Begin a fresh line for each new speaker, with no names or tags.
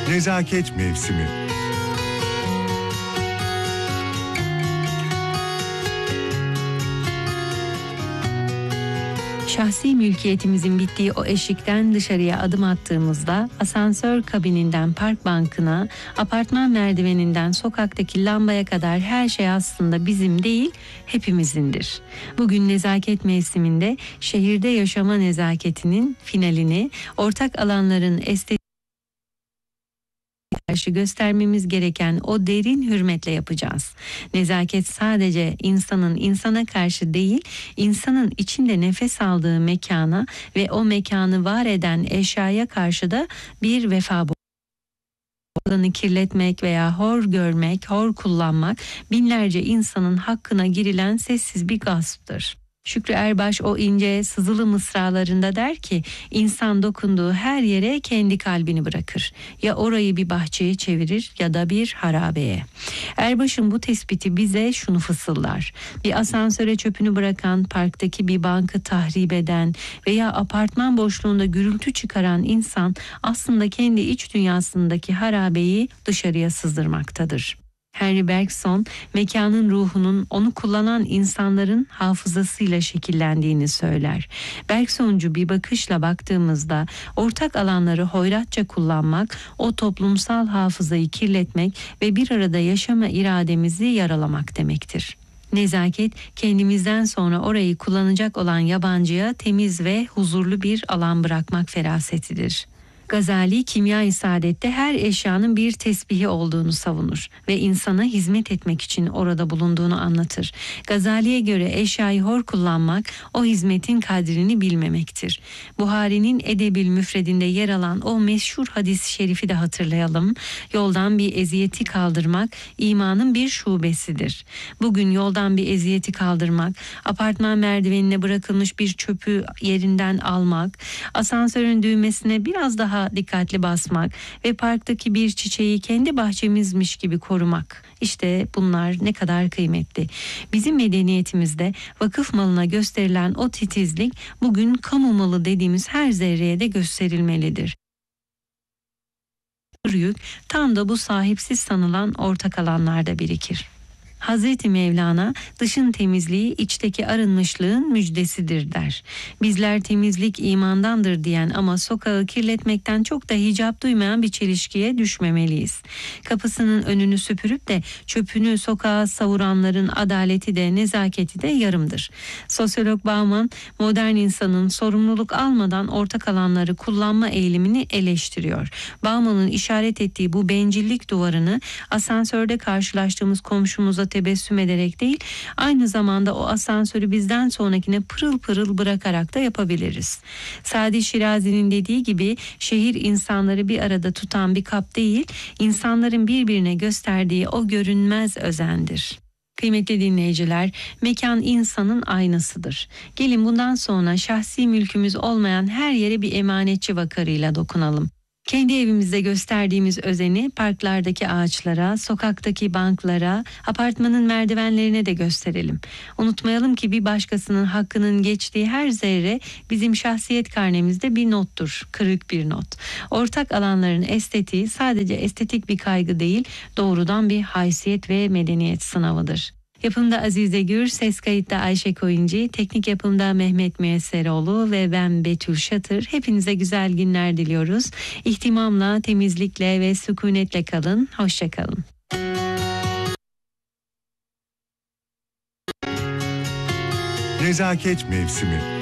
Nezaket mevsimi.
Şahsi mülkiyetimizin bittiği o eşikten dışarıya adım attığımızda asansör kabininden park bankına, apartman merdiveninden sokaktaki lambaya kadar her şey aslında bizim değil, hepimizindir. Bugün nezaket mevsiminde şehirde yaşama nezaketinin finalini, ortak alanların karşı göstermemiz gereken o derin hürmetle yapacağız. Nezaket sadece insanın insana karşı değil, insanın içinde nefes aldığı mekana ve o mekanı var eden eşyaya karşı da bir vefa borcu. Alanı kirletmek veya hor görmek, hor kullanmak binlerce insanın hakkına girilen sessiz bir gasptır. Şükrü Erbaş o ince sızılı mısralarında der ki insan dokunduğu her yere kendi kalbini bırakır. Ya orayı bir bahçeye çevirir ya da bir harabeye. Erbaş'ın bu tespiti bize şunu fısıldar. Bir asansöre çöpünü bırakan, parktaki bir bankı tahrip eden veya apartman boşluğunda gürültü çıkaran insan aslında kendi iç dünyasındaki harabeyi dışarıya sızdırmaktadır. Henry Bergson, mekanın ruhunun onu kullanan insanların hafızasıyla şekillendiğini söyler. Bergsoncu bir bakışla baktığımızda ortak alanları hoyratça kullanmak, o toplumsal hafızayı kirletmek ve bir arada yaşama irademizi yaralamak demektir. Nezaket, kendimizden sonra orayı kullanacak olan yabancıya temiz ve huzurlu bir alan bırakmak ferasetidir. Gazali Kimya-i Saadet'te her eşyanın bir tesbihi olduğunu savunur ve insana hizmet etmek için orada bulunduğunu anlatır. Gazali'ye göre eşyayı hor kullanmak o hizmetin kadrini bilmemektir. Buhari'nin Edebil Müfredinde yer alan o meşhur hadis-i şerifi de hatırlayalım. Yoldan bir eziyeti kaldırmak imanın bir şubesidir. Bugün yoldan bir eziyeti kaldırmak, apartman merdivenine bırakılmış bir çöpü yerinden almak, asansörün düğmesine biraz daha dikkatli basmak ve parktaki bir çiçeği kendi bahçemizmiş gibi korumak. İşte bunlar ne kadar kıymetli. Bizim medeniyetimizde vakıf malına gösterilen o titizlik bugün kamu malı dediğimiz her zerreye de gösterilmelidir. Yük tam da bu sahipsiz sanılan ortak alanlarda birikir. Hazreti Mevlana dışın temizliği içteki arınmışlığın müjdesidir der. Bizler temizlik imandandır diyen ama sokağı kirletmekten çok da hicap duymayan bir çelişkiye düşmemeliyiz. Kapısının önünü süpürüp de çöpünü sokağa savuranların adaleti de nezaketi de yarımdır. Sosyolog Bauman modern insanın sorumluluk almadan ortak alanları kullanma eğilimini eleştiriyor. Bauman'ın işaret ettiği bu bencillik duvarını asansörde karşılaştığımız komşumuza tebessüm ederek değil, aynı zamanda o asansörü bizden sonrakine pırıl pırıl bırakarak da yapabiliriz. Sadi Şirazi'nin dediği gibi şehir insanları bir arada tutan bir kap değil, insanların birbirine gösterdiği o görünmez özendir. Kıymetli dinleyiciler, mekan insanın aynasıdır. Gelin bundan sonra şahsi mülkümüz olmayan her yere bir emanetçi vakarıyla dokunalım. Kendi evimizde gösterdiğimiz özeni parklardaki ağaçlara, sokaktaki banklara, apartmanın merdivenlerine de gösterelim. Unutmayalım ki bir başkasının hakkının geçtiği her zerre bizim şahsiyet karnemizde bir nottur, kırık bir not. Ortak alanların estetiği sadece estetik bir kaygı değil, doğrudan bir haysiyet ve medeniyet sınavıdır. Yapımda Azize Gür, ses kayıtta Ayşe Koyuncu, teknik yapımda Mehmet Müyesseroğlu ve ben Betül Şatır. Hepinize güzel günler diliyoruz. İhtimamla, temizlikle ve sükunetle kalın. Hoşça kalın.
Nezaket mevsimi.